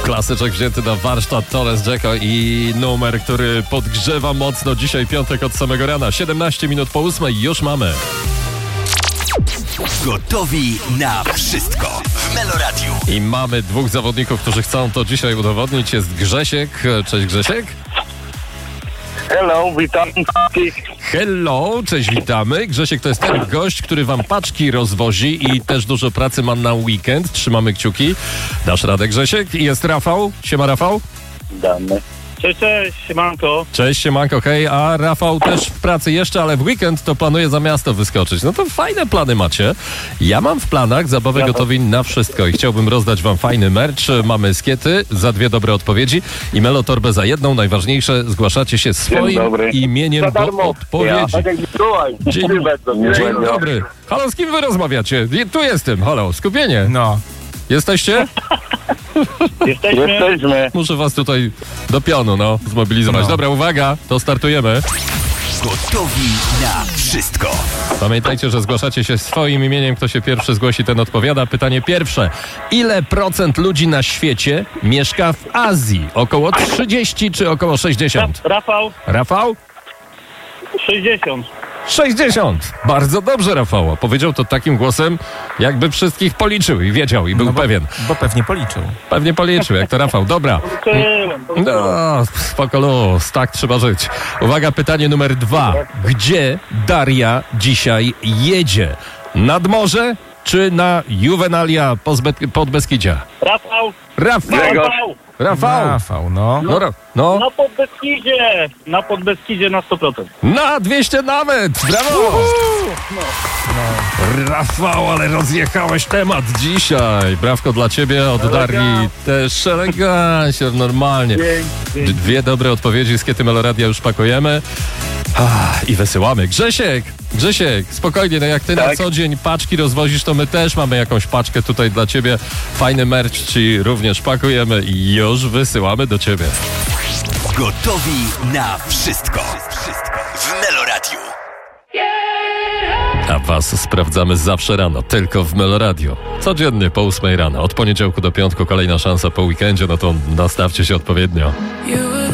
Klasyczek wzięty na warsztat Torres Jacko i numer, który podgrzewa mocno dzisiaj piątek od samego rana. 17 minut po 8 już mamy. Gotowi na wszystko w Meloradiu. I mamy dwóch zawodników, którzy chcą to dzisiaj udowodnić. Jest Grzesiek. Cześć Grzesiek. Hello, witam. Hello, cześć, witamy. Grzesiek to jest ten gość, który wam paczki rozwozi i też dużo pracy ma na weekend. Trzymamy kciuki. Dasz radę, Grzesiek. I jest Rafał. Siema, Rafał. Damy. Cześć, siemanko. Cześć, siemanko, hej. A Rafał też w pracy jeszcze, ale w weekend to planuje za miasto wyskoczyć. No to fajne plany macie. Ja mam w planach zabawę gotowi na wszystko i chciałbym rozdać wam fajny merch. Mamy skiety za 2 dobre odpowiedzi i Melotorbę za 1. Najważniejsze, zgłaszacie się swoim imieniem do odpowiedzi. Dzień dobry. Halo, z kim wy rozmawiacie? Tu jestem. Halo, skupienie. No. Jesteście? Jesteśmy. Muszę was tutaj do pionu, zmobilizować. No. Dobra, uwaga, to startujemy. Gotowi na wszystko. Pamiętajcie, że zgłaszacie się swoim imieniem. Kto się pierwszy zgłosi, ten odpowiada. Pytanie pierwsze. Ile procent ludzi na świecie mieszka w Azji? Około 30 czy około 60? Rafał? 60. 60. Bardzo dobrze, Rafał. Powiedział to takim głosem, jakby wszystkich policzył i wiedział i był pewien. Bo pewnie policzył. Pewnie policzył, jak to Rafał. Dobra. No, spoko luz, tak trzeba żyć. Uwaga, pytanie numer 2. Gdzie Daria dzisiaj jedzie? Nad morze czy na Juvenalia Podbeskidzia? Rafał, Rafał, no. No. Na Podbeskidzie na 100%. Na 200 nawet! Brawo! Rafał, ale rozjechałeś temat dzisiaj. Brawko dla ciebie od Darii. Też elegancie, normalnie. 2 dobre odpowiedzi z Kiety Meloradia już pakujemy. I wysyłamy. Grzesiek, spokojnie, jak ty na co dzień paczki rozwozisz, to my też mamy jakąś paczkę tutaj dla ciebie. Fajny merch ci również pakujemy i już wysyłamy do ciebie. Gotowi na wszystko w Meloradiu. A was sprawdzamy zawsze rano, tylko w Meloradio. Codziennie po 8 rano. Od poniedziałku do piątku kolejna szansa po weekendzie, to nastawcie się odpowiednio.